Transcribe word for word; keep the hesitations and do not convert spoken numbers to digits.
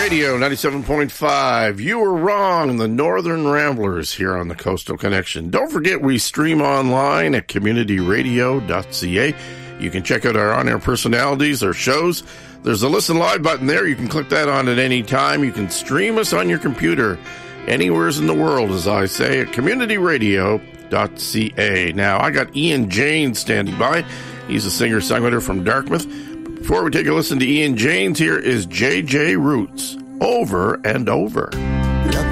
Radio ninety-seven point five. You were wrong. The Northern Ramblers here on the Coastal Connection. Don't forget we stream online at community radio dot c a. You can check out our on-air personalities, our shows. There's a listen live button there. You can click that on at any time. You can stream us on your computer anywhere in the world, as I say, at community radio dot c a. Now, I got Ian Janes standing by. He's a singer-songwriter from Dartmouth. Before we take a listen to Ian Janes, here is J J Roots, Over and Over.